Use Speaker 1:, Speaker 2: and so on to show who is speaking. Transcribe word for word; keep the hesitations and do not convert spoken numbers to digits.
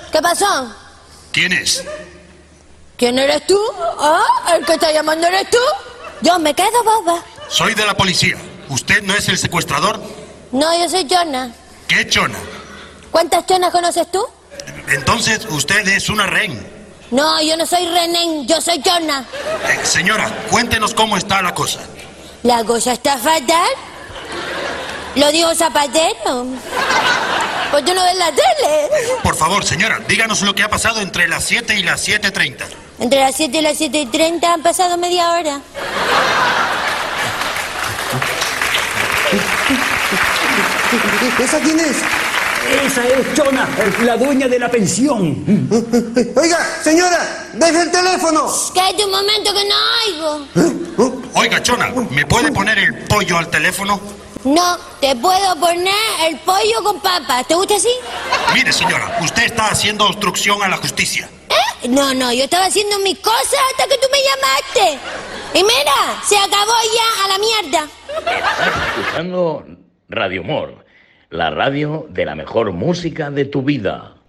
Speaker 1: ¿Qué pasó?
Speaker 2: ¿Quién es?
Speaker 1: ¿Quién eres tú? ¿Ah? ¿El que está llamando eres tú? Yo me quedo boba.
Speaker 2: Soy de la policía. ¿Usted no es el secuestrador?
Speaker 1: No, yo soy Chona.
Speaker 2: ¿Qué chona?
Speaker 1: ¿Cuántas chonas conoces tú?
Speaker 2: Entonces usted es una rehén.
Speaker 1: No, yo no soy René, yo soy Chona.
Speaker 2: Eh, señora, cuéntenos cómo está la cosa.
Speaker 1: La cosa está fatal. Lo dijo Zapatero. Pues tú no ves la tele.
Speaker 2: Por favor, señora, díganos lo que ha pasado entre las siete y las siete treinta.
Speaker 1: Entre las siete y las siete y treinta han pasado media hora.
Speaker 3: ¿Esa quién es?
Speaker 4: Esa es Chona, la dueña de la pensión.
Speaker 3: Oiga, señora, deje el teléfono.
Speaker 1: Cállate un momento que no oigo.
Speaker 2: Oiga, chona, ¿me puede poner el pollo al teléfono?
Speaker 1: No, te puedo poner el pollo con papas. ¿Te gusta así?
Speaker 2: Mire, señora, usted está haciendo obstrucción a la justicia.
Speaker 1: ¿Eh? No, no, yo estaba haciendo mis cosas hasta que tú me llamaste. Y mira, se acabó ya a la mierda.
Speaker 5: Estás escuchando Radio Humor, la radio de la mejor música de tu vida.